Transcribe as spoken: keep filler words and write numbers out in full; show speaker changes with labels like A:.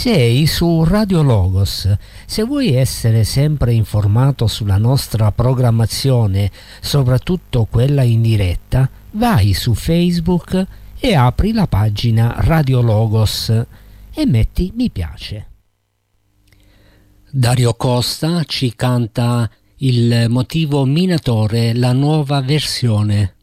A: Sei su Radio Logos. Se vuoi essere sempre informato sulla nostra programmazione, soprattutto quella in diretta, vai su Facebook e apri la pagina Radio Logos e metti mi piace. Dario Costa ci canta Il motivo minatore, la nuova versione.